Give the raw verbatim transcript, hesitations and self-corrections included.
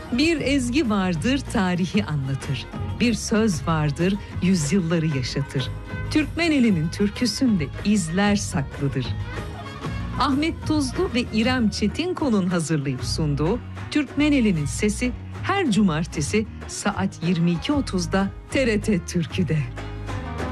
Bir ezgi vardır tarihi anlatır. Bir söz vardır yüzyılları yaşatır. Türkmen elinin türküsünde izler saklıdır. Ahmet Tuzlu ve İrem Çetinkon'un hazırlayıp sunduğu Türkmen elinin sesi her cumartesi saat yirmi iki otuzda T R T Türkü'de.